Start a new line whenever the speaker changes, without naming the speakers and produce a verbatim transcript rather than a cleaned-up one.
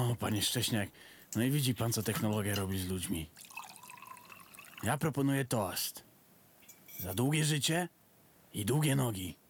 O, panie Szcześniak, no i widzi pan, co technologia robi z ludźmi. Ja proponuję toast. Za długie życie i długie nogi.